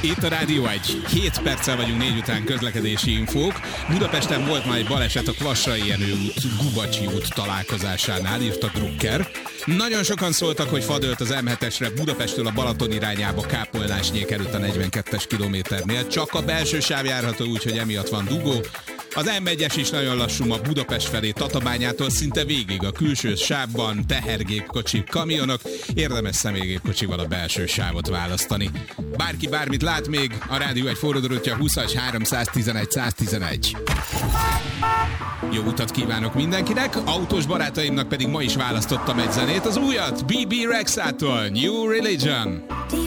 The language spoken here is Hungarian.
Itt a Rádió 1. 7 perccel vagyunk 4 után közlekedési infók. Budapesten volt már egy baleset a Kvassai Jenő út, Gubacsi út találkozásánál, írta Drucker. Nagyon sokan szóltak, hogy fadölt az M7-esre Budapesttől a Balaton irányába, Kápolnásnyék előtt a 42-es kilométernél. Csak a belső sáv járható, úgyhogy emiatt van dugó. Az M1-es is nagyon lassú ma Budapest felé Tatabányától szinte végig a külső sávban, tehergépkocsik, kamionok, érdemes személygépkocsival a belső sávot választani. Bárki bármit lát még, a Rádió 1 forradórótja 20-as 311 111. Jó utat kívánok mindenkinek, autós barátaimnak pedig ma is választottam egy zenét, az újat, BB Rexától, New Religion.